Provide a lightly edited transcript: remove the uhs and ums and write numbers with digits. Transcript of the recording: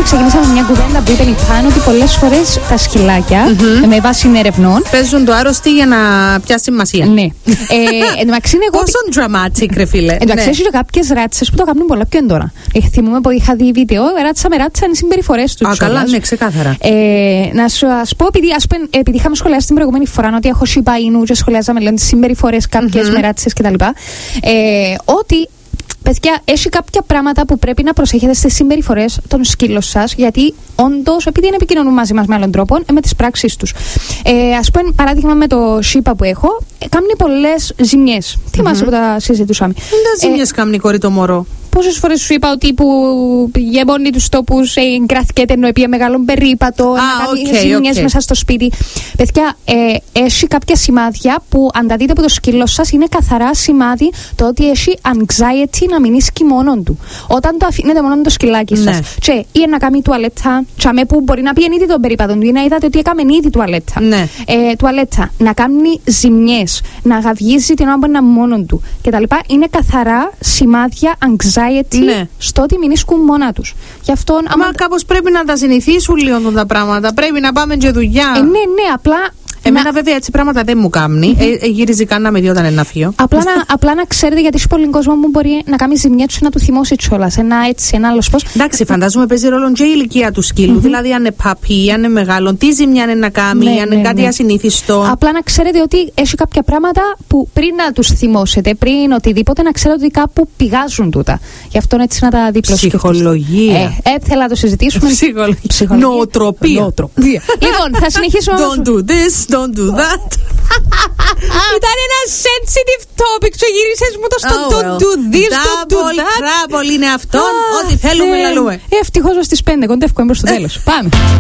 Ωστόσο, ξεκινήσαμε μια κουβέντα που είπε η Πάνο ότι πολλές φορές τα σκυλάκια, με βάση ερευνών, παίζουν το άρρωστοι για να πιάσει σημασία. Ναι. Εντάξει, είναι εγώ. Πόσο dramatic, ρε φίλε. Εντάξει, έχει κάποιες ράτσες που το κάνουν πολλά πιο έντονα. Θυμούμαι που είχα δει βίντεο, ράτσα με ράτσα είναι οι συμπεριφορές του. Α, καλά, ναι, ξεκάθαρα. Να σου πω, επειδή είχαμε σχολιάσει την προηγούμενη φορά ότι έχω Shiba Inu και σχολιάζαμε λένε τις συμπεριφορές κάποιες με ράτσες κτλ. Ότι. Παιδιά, έχει κάποια πράγματα που πρέπει να προσέχετε στις συμπεριφορές των σκύλων σας, γιατί όντως, επειδή δεν επικοινωνούν μαζί μας με άλλον τρόπο, με τις πράξεις τους. Ας πούμε, παράδειγμα με το Shiba που έχω, κάνει πολλές ζημιές. Θυμάσαι που τα συζητούσαμε. Τι ζημιές κάνει, κόρη, το μωρό. Πόσες φορές σου είπα ότι που γεμώνει τους τόπους, εγκράθηκε ενώ επί μεγάλων περίπατο, να κάνει ζημιές μέσα στο σπίτι. Παιδιά, έχει κάποια σημάδια που αν τα δείτε από το σκύλο σας, είναι καθαρά σημάδι το ότι έχει anxiety να μην ίσκει μόνον του. Όταν το αφήνετε μόνο το σκυλάκι σας, και ή να κάνει τουαλέτα, τσαμέ που μπορεί να πιένει ήδη τον περίπατο του, ή να είδατε ότι έκαμε ήδη τουαλέτα. Τουαλέτα, να κάνει ζημιές, να γαβγίζει την ώρα που είναι μόνον του κτλ. Είναι καθαρά σημάδια anxiety. Στο ότι μην ίσκουν μόνα τους. Μα κάπως πρέπει να τα συνηθίσουν λίγο τα πράγματα. Πρέπει να πάμε και δουλειά. Ναι, απλά. Εμένα βέβαια έτσι πράγματα δεν μου κάνει. Γυρίζει κανένα με δύο όταν είναι να φύγω. Απλά να ξέρετε, γιατί έχει πολύ κόσμο που μπορεί να κάνει ζημιά του να του θυμώσει κιόλας. Ένα άλλο πώ. Εντάξει, φαντάζομαι παίζει ρόλο και η ηλικία του σκύλου. Δηλαδή, αν είναι παπί, αν είναι μεγάλο, τι ζημιά είναι να κάνει, αν είναι κάτι ασυνήθιστο. Απλά να ξέρετε ότι έχει κάποια πράγματα που πριν να του θυμώσετε, πριν οτιδήποτε, να ξέρετε ότι κάπου πηγάζουν τούτα. Γι' αυτό έτσι να τα διπλοσκεφτείτε. Ψυχολογία. Θέλω να το συζητήσουμε. Ψυχολογία. Νοοτροπία. Λοιπόν, θα συνεχίσουμε. Don't do this. Don't do that. Ήταν ένα sensitive topic. Και γύρισες μου το στο don't do this, don't do that. Double trouble είναι αυτό. Ό,τι θέλουμε να λέμε. Ευτυχώς στις 5 κοντεύκομαι προς το τέλος. Πάμε.